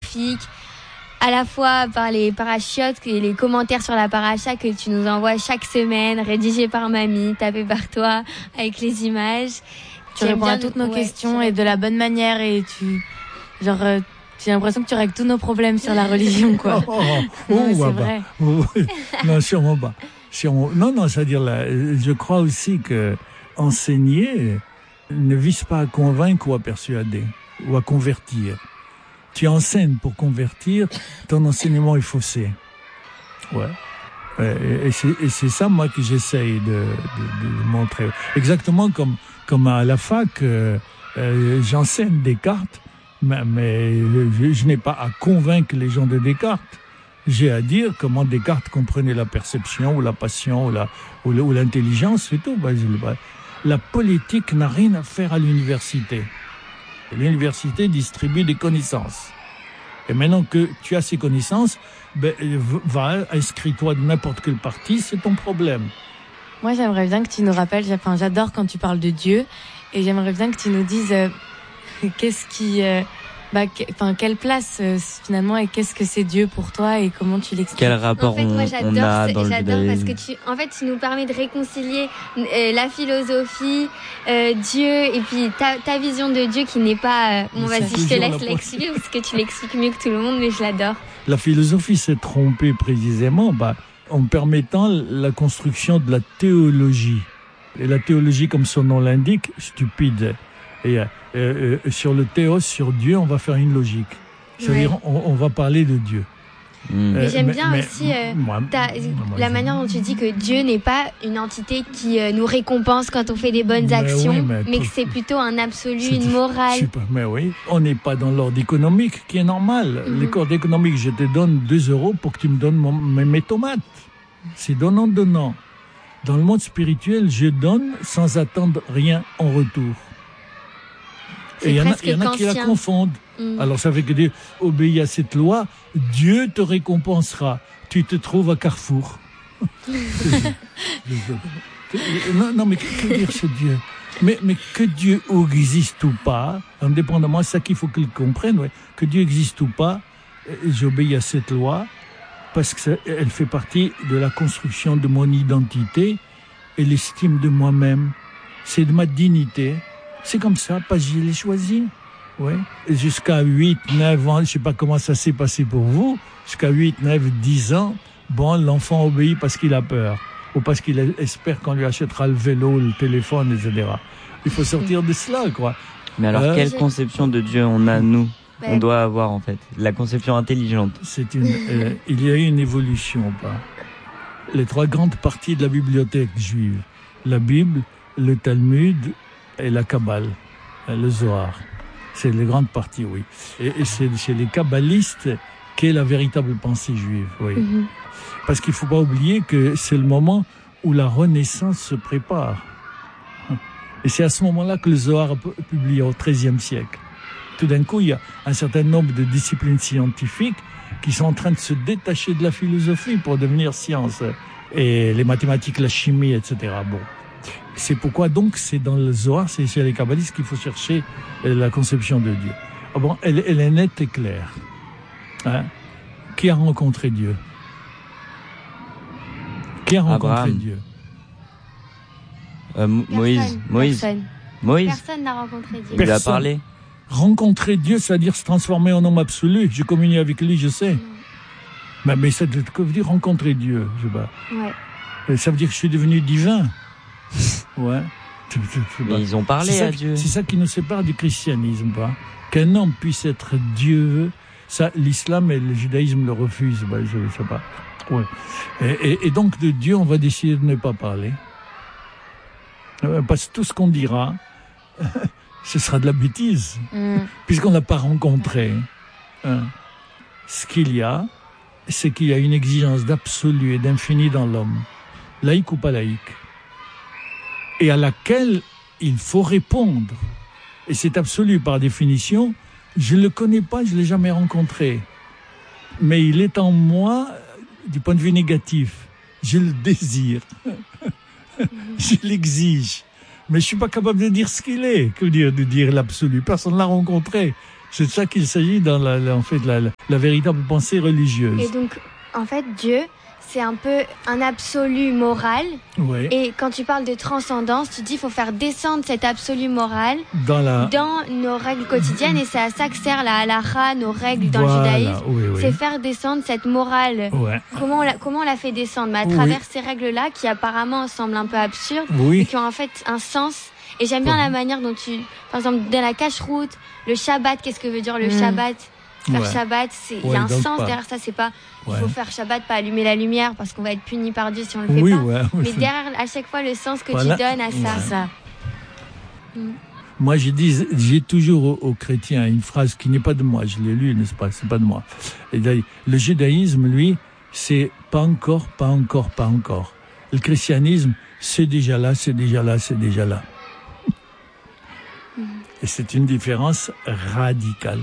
magnifique, à la fois par les parachutes et les commentaires sur la paracha que tu nous envoies chaque semaine, rédigés par mamie, tapés par toi, avec les images. Tu réponds à toutes nos questions et de la bonne manière et j'ai l'impression que tu règles tous nos problèmes sur la religion, quoi. C'est vrai. Non, sûrement pas. Non, c'est-à-dire, je crois aussi que enseigner ne vise pas à convaincre ou à persuader, ou à convertir. Tu enseignes pour convertir, ton enseignement est faussé. Ouais. Et c'est ça, moi, que j'essaye de montrer. Exactement comme à la fac, j'enseigne Descartes, mais je n'ai pas à convaincre les gens de Descartes. J'ai à dire comment Descartes comprenait la perception ou la passion ou l'intelligence, c'est tout. La politique n'a rien à faire à l'université. L'université distribue des connaissances. Et maintenant que tu as ces connaissances, inscris-toi de n'importe quel parti, c'est ton problème. Moi, j'aimerais bien que tu nous rappelles, j'adore quand tu parles de Dieu, et j'aimerais bien que tu nous dises quelle place finalement et qu'est-ce que c'est Dieu pour toi et comment tu l'expliques. Quel rapport moi, on a dans le j'adore parce judaïsme. que tu nous permets de réconcilier la philosophie, Dieu et puis ta vision de Dieu qui n'est pas vas-y, je te laisse l'expliquer parce que tu l'expliques mieux que tout le monde, mais je l'adore. La philosophie s'est trompée précisément en permettant la construction de la théologie. Et la théologie, comme son nom l'indique, stupide. Et sur le théos, sur Dieu, on va faire une logique. C'est-à-dire, on va parler de Dieu. Mais j'aime bien aussi la manière dont tu dis que Dieu n'est pas une entité qui nous récompense quand on fait des bonnes actions, mais que c'est plutôt un absolu, une morale. Mais oui, on n'est pas dans l'ordre économique, qui est normal. L'ordre économique, je te donne 2 € pour que tu me donnes mes tomates. C'est donnant. Dans le monde spirituel, je donne sans attendre rien en retour. Et il y en a qui la confondent. Alors ça fait que Dieu obéit à cette loi, Dieu te récompensera. Tu te trouves à Carrefour. non, mais que dire ce Dieu? Mais que Dieu existe ou pas, indépendamment, c'est ça qu'il faut qu'ils comprennent, que Dieu existe ou pas, j'obéis à cette loi parce qu'elle fait partie de la construction de mon identité et l'estime de moi-même. C'est de ma dignité. C'est comme ça, parce que je l'ai choisi. Ouais. Et jusqu'à 8, 9 ans, je sais pas comment ça s'est passé pour vous, jusqu'à 8, 9, 10 ans, l'enfant obéit parce qu'il a peur, ou parce qu'il espère qu'on lui achètera le vélo, le téléphone, etc. Il faut sortir de cela, quoi. Mais alors, quelle conception de Dieu on a, nous? On doit avoir, en fait, la conception intelligente. Il y a eu une évolution, pas. Les 3 grandes parties de la bibliothèque juive, la Bible, le Talmud et la Kabbale, le Zohar. C'est les grandes parties, oui. Et c'est chez les kabbalistes qu'est la véritable pensée juive, oui. Parce qu'il ne faut pas oublier que c'est le moment où la Renaissance se prépare. Et c'est à ce moment-là que le Zohar est publié au XIIIe siècle. Tout d'un coup, il y a un certain nombre de disciplines scientifiques qui sont en train de se détacher de la philosophie pour devenir science. Et les mathématiques, la chimie, etc. Bon. C'est pourquoi donc c'est dans le Zohar, c'est chez les kabbalistes qu'il faut chercher la conception de Dieu. Elle est nette et claire. Qui a rencontré Dieu? Qui a rencontré Abraham. Dieu? Moïse. Personne n'a rencontré Dieu. Il lui a parlé. Rencontrer Dieu, c'est-à-dire se transformer en homme absolu. Je communie avec lui, je sais. Mais ça veut dire rencontrer Dieu, je sais pas. Ouais. Ça veut dire que je suis devenu divin. Ouais. Mais ils ont parlé à Dieu. C'est ça qui nous sépare du christianisme, pas. Qu'un homme puisse être Dieu, ça, l'islam et le judaïsme le refusent, je sais pas. Ouais. Et donc de Dieu, on va décider de ne pas parler. Parce que tout ce qu'on dira, ce sera de la bêtise, puisqu'on l'a pas rencontré. Ce qu'il y a, c'est qu'il y a une exigence d'absolu et d'infini dans l'homme, laïque ou pas laïque, et à laquelle il faut répondre. Et c'est absolu par définition. Je ne le connais pas, je ne l'ai jamais rencontré. Mais il est en moi du point de vue négatif. Je le désire. Je l'exige. Mais je ne suis pas capable de dire ce qu'il est. Que dire de dire l'absolu? Personne ne l'a rencontré. C'est de ça qu'il s'agit dans la véritable pensée religieuse. Et donc, en fait, Dieu, c'est un peu un absolu moral. Oui. Et quand tu parles de transcendance, tu dis qu'il faut faire descendre cet absolu moral dans nos règles quotidiennes. Et c'est à ça que sert la halakha, nos règles dans le judaïsme. Oui. C'est faire descendre cette morale. Ouais. Comment on la fait descendre? À travers ces règles-là, qui apparemment semblent un peu absurdes, et qui ont en fait un sens. Et j'aime bien la manière dont par exemple, dans la cache-route, le Shabbat, qu'est-ce que veut dire le Shabbat? Faire Shabbat, il y a un sens derrière ça, c'est pas il faut faire Shabbat, pas allumer la lumière parce qu'on va être puni par Dieu si on le fait pas. Mais derrière, à chaque fois, le sens que tu donnes à ça. Moi, j'ai toujours aux chrétiens une phrase qui n'est pas de moi, je l'ai lue, n'est-ce pas? C'est pas de moi. Et le judaïsme, lui, c'est pas encore, pas encore, pas encore. Le christianisme, c'est déjà là, c'est déjà là, c'est déjà là. Et c'est une différence radicale.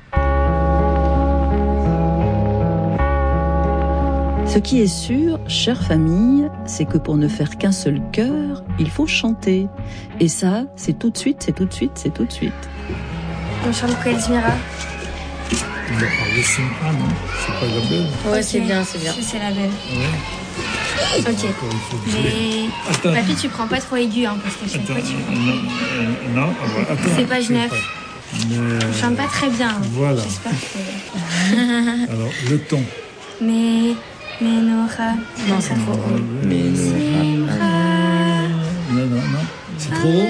Ce qui est sûr, chère famille, c'est que pour ne faire qu'un seul cœur, il faut chanter. Et ça, c'est tout de suite, c'est tout de suite, c'est tout de suite. On chante quel Zmira? Le Simcha, non? C'est pas la belle? Ouais, c'est bien, c'est bien. C'est la belle. Ouais. Ok. Mais papy, tu prends pas trop aigu, hein, parce que chaque fois tu prends. Non, attends. C'est page 9. On chante pas très bien. Voilà. J'espère que... Alors, le ton. Menorah. Non, c'est trop haut. Non. C'est trop haut.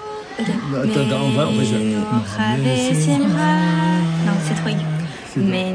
Okay. Attends, on va. Non, c'est trop aigu.